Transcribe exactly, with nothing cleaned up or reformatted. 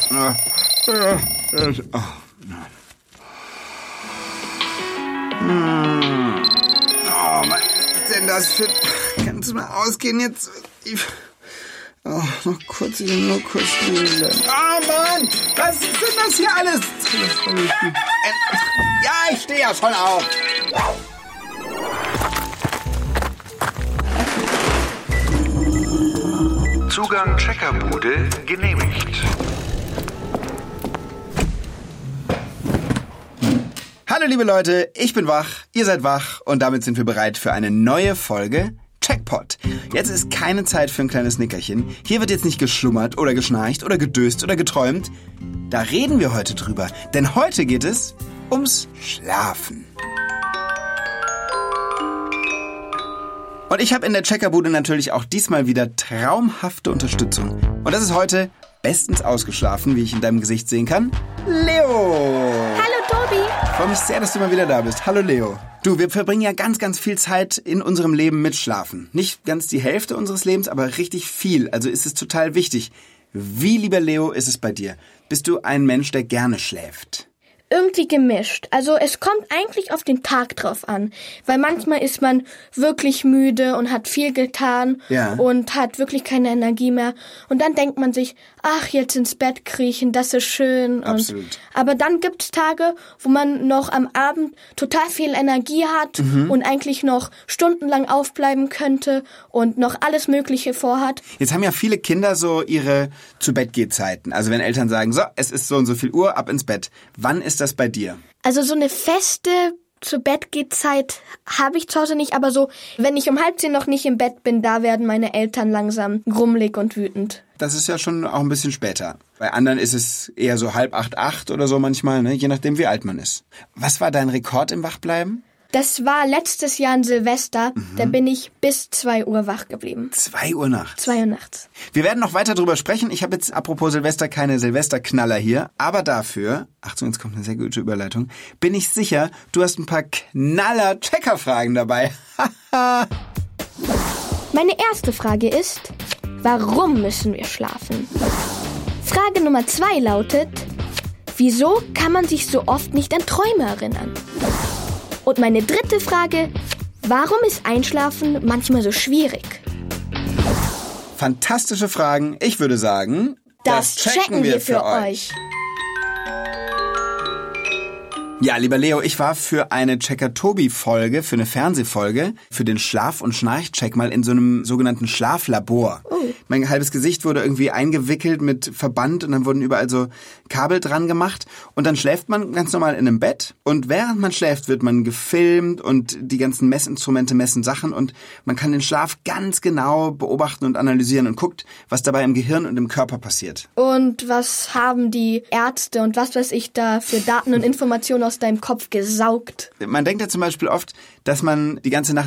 Oh. Hm. Oh, was ist denn das für... Kannst du mal ausgehen jetzt? Ich... Oh, noch kurz, ich will nur kurz spielen. Oh Mann, was ist denn das hier alles? Ja, ich stehe ja schon auf. Zugang Checkerbude genehmigt. Hallo liebe Leute, ich bin wach, ihr seid wach und damit sind wir bereit für eine neue Folge Checkpot. Jetzt ist keine Zeit für ein kleines Nickerchen. Hier wird jetzt nicht geschlummert oder geschnarcht oder gedöst oder geträumt. Da reden wir heute drüber, denn heute geht es ums Schlafen. Und ich habe in der Checkerbude natürlich auch diesmal wieder traumhafte Unterstützung. Und das ist heute bestens ausgeschlafen, wie ich in deinem Gesicht sehen kann, Leo. Hallo Tobi. Ich freue mich sehr, dass du mal wieder da bist. Hallo Leo. Du, wir verbringen ja ganz, ganz viel Zeit in unserem Leben mit Schlafen. Nicht ganz die Hälfte unseres Lebens, aber richtig viel. Also ist es total wichtig. Wie, lieber Leo, ist es bei dir? Bist du ein Mensch, der gerne schläft? Irgendwie gemischt. Also es kommt eigentlich auf den Tag drauf an. Weil manchmal ist man wirklich müde und hat viel getan ja. und hat wirklich keine Energie mehr. Und dann denkt man sich, ach, jetzt ins Bett kriechen, das ist schön. Absolut. Und, aber dann gibt's Tage, wo man noch am Abend total viel Energie hat mhm. und eigentlich noch stundenlang aufbleiben könnte und noch alles Mögliche vorhat. Jetzt haben ja viele Kinder so ihre Zu-Bett-Geh-Zeiten. Also wenn Eltern sagen, so, es ist so und so viel Uhr, ab ins Bett. Wann ist das bei dir? Also so eine feste Zu-Bett-Geh-Zeit habe ich zu Hause nicht, aber so, wenn ich um halb zehn noch nicht im Bett bin, da werden meine Eltern langsam grummelig und wütend. Das ist ja schon auch ein bisschen später. Bei anderen ist es eher so halb acht, acht oder so manchmal, ne? Je nachdem, wie alt man ist. Was war dein Rekord im Wachbleiben? Das war letztes Jahr an Silvester. Mhm. Da bin ich bis zwei Uhr wach geblieben. Zwei Uhr nachts? Zwei Uhr nachts. Wir werden noch weiter drüber sprechen. Ich habe jetzt, apropos Silvester, keine Silvesterknaller hier. Aber dafür, Achtung, jetzt kommt eine sehr gute Überleitung, bin ich sicher, du hast ein paar Knaller-Checker-Fragen dabei. Meine erste Frage ist, warum müssen wir schlafen? Frage Nummer zwei lautet, wieso kann man sich so oft nicht an Träume erinnern? Und meine dritte Frage, warum ist Einschlafen manchmal so schwierig? Fantastische Fragen. Ich würde sagen, das, das checken, checken wir für, für euch. Ja, lieber Leo, ich war für eine Checker-Tobi-Folge, für eine Fernsehfolge, für den Schlaf- und Schnarch-Check mal in so einem sogenannten Schlaflabor. Oh. Mein halbes Gesicht wurde irgendwie eingewickelt mit Verband und dann wurden überall so Kabel dran gemacht. Und dann schläft man ganz normal in einem Bett. Und während man schläft, wird man gefilmt und die ganzen Messinstrumente messen Sachen. Und man kann den Schlaf ganz genau beobachten und analysieren und guckt, was dabei im Gehirn und im Körper passiert. Und was haben die Ärzte und was weiß ich da für Daten und Informationen aus deinem Kopf gesaugt? Man denkt ja zum Beispiel oft, dass man die ganze Nacht